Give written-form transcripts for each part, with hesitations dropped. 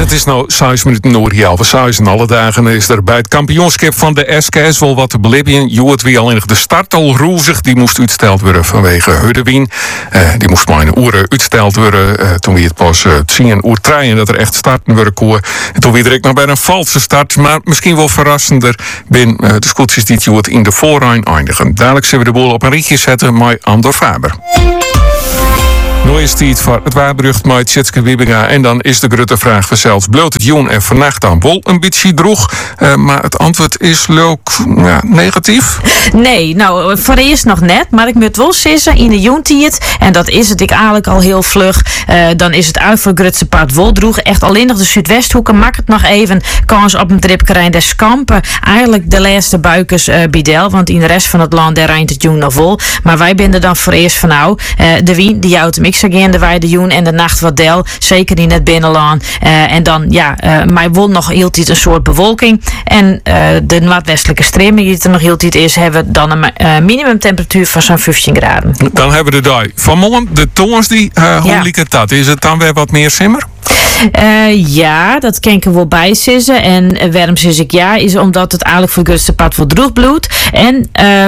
het is nou 6 minuten noord hier alweer 6 en alle dagen is er bij het kampioenschap van de SKS wel wat te beleven. Joet wie al in de start al roezig, die moest uitgesteld worden vanwege Huddewien. Die moest maar een uur uitgesteld worden. Toen we het pas zien een uur treien dat er echt starten worden koer. En toen weer direct nog bij een valse start, maar misschien wel verrassender binnen de scootjes die Joet in de voorrijn eindigen. Dadelijk zullen we de boel op een rietje zetten met Andor Faber. Nu is het tijd voor het waarberucht met Tjitske Wiebinga. En dan is de grote vraag vanzelfs. Bloot het joen en vannacht dan wel een beetje droeg. Maar het antwoord is ook negatief? Nee, nou voor eerst nog net. Maar ik moet wel zeggen in de joentijd. En dat is het ik eigenlijk al heel vlug. Dan is het uit voor Grutse paard wel droeg. Echt alleen nog de Zuidwesthoeken. Maak het nog even. Kans op een tripkerijn des Skampen. Eigenlijk de laatste buikers Bidel. Want in de rest van het land daar rijdt het joen nog vol. Maar wij binden dan voor eerst van nou. De wien die houdt hem again de weide joen en de nacht wat del. Zeker in het binnenland. En dan, maar wel nog heel tijd een soort bewolking. En de noordwestelijke stroming die er nog heel tijd is, hebben we dan een minimumtemperatuur van zo'n 15 graden. Dan hebben we de dag van morgen. De toons die, hoe liep dat? Is het dan weer wat meer simmer? Ja, dat kan ik er wel bij sissen. En waarom sis ik ja, is omdat het eigenlijk voor Guste pad wel droog bloedt. En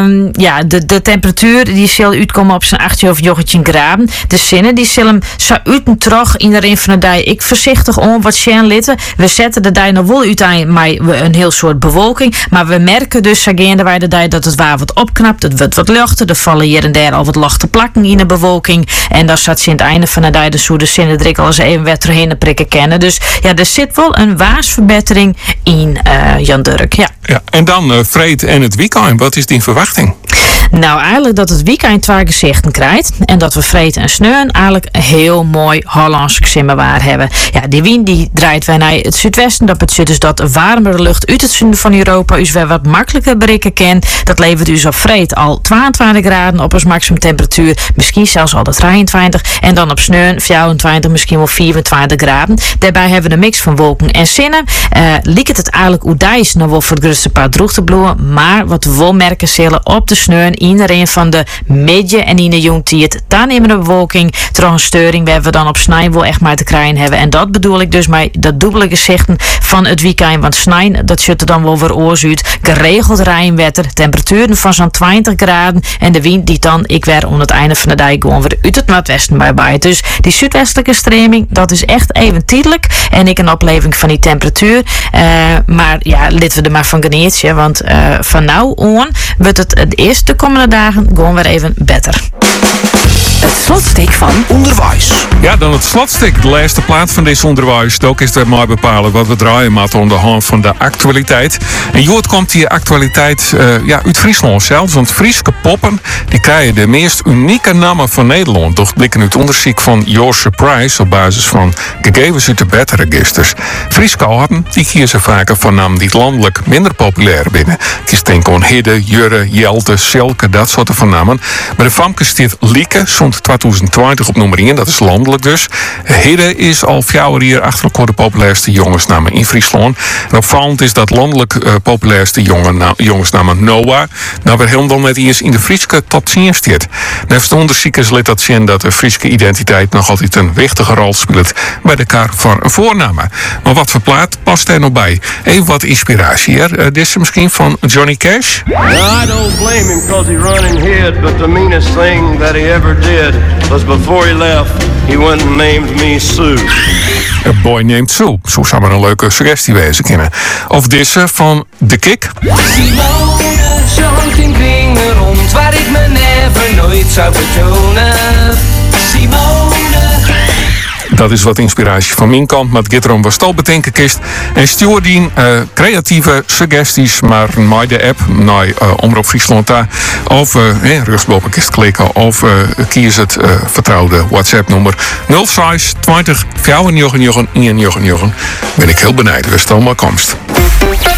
de temperatuur die zal uitkomen op zijn 18 of 19 graden. De zinnen die zullen zo uit terug in de rin van de dag. Ik voorzichtig om wat sjen litten. We zetten de dag nog wel uiteindelijk met een heel soort bewolking. Maar we merken dus again de dag dat het waar wat opknapt. Het wordt wat luchter. Er vallen hier en daar al wat lichte plakken in de bewolking. En dan staat ze in het einde van de dag de zoede zinnen er al eens even weer terheen de prikken kennen. Dus ja, er zit wel een waarsverbetering in Jan Durk. Ja, en dan Vreed en het weekend. Wat is die verwachting? Nou, eigenlijk dat het weekend 2 gezichten krijgt. En dat we Vreed en Sneun eigenlijk een heel mooi Hollands waar hebben. Ja, die wind die draait wij naar het zuidwesten. Dat betekent dus dat warmere lucht uit het zuiden van Europa dus weer wat makkelijker bereiken kan. Dat levert dus op Vreed al 22 graden op als maximum temperatuur. Misschien zelfs al de 23. En dan op Sneun 24, misschien wel 24 graden. Daarbij hebben we een mix van wolken en zinnen. Liekt het eigenlijk oedijs nog wel voor het grootste paar droog te bloeien. Maar wat we wel merken zullen op de Sneun in de rin van de midden en in de jongtijd. Daar nemen de bewolking terug een steuring. We hebben dan op Snijn wel echt maar te krijgen hebben. En dat bedoel ik dus met dat dubbele gezichten van het weekend. Want Snijn, dat zit er dan wel weer oorzuid. Geregeld rijnwetter. Temperaturen van zo'n 20 graden. En de wind die dan, ik weer om het einde van de dag gewoon weer uit het noordwesten bij. Dus die zuidwestelijke stroming, dat is echt even tijdelijk. En ik een opleving van die temperatuur. Maar ja, laten we er maar van genieten. Want van nou on wordt het eerst de komende dagen gewoon weer even beter. Het slotstuk van onderwijs. Ja, dan het slotstuk. De laatste plaat van deze onderwijs. Ook is het maar bepalen wat we draaien moeten onder de hand van de actualiteit. En Jood komt die actualiteit uit Friesland zelfs. Want Frieske poppen die krijgen de meest unieke namen van Nederland. Doch blikken uit onderzoek van Your Surprise op basis van gegevens uit de bedregisters. Frieske hadden die kiezen vaker voor namen die landelijk minder populair binnen. Kies denk aan Hidde, Jurre, Jelte, Silke, dat soort van namen. Maar de famke stiert Lieke, stond 2020 op nummer 1, dat is landelijk dus. Hidde is al 4 jaar hier achter elkaar de populairste jongensnamen in Friesland. En opvallend is dat landelijk populairste jongensnamen Noah. Nou, weer helemaal net eens in de Frieske top 10 staat. Naast de onderzoekers liet dat zien dat de Frieske identiteit nog altijd een wichtige rol speelt bij de kaart voor een voornaam. Maar wat voor plaat past er nog bij? Even wat inspiratie hier. Dit is misschien van Johnny Cash. I don't blame him because he run and hid, but the meanest thing that he ever did was before he left, he went and named me Sue. A Boy Named Sue. Zo zou maar een leuke suggestie wezen kunnen. Of deze van The Kick. Simone, zo'n kring rond waar ik me never nooit zou betonen. Simone. Dat is wat inspiratie van mijn kant, maar het Gitterom was al bedenken kist. En stuur die creatieve suggesties maar naar de app, naar Omroep Friesland daar. Of rugboven kist klikken of kies het vertrouwde WhatsApp nummer 06 20 94 99. Ben ik heel benieuwd, dus dan maar komst.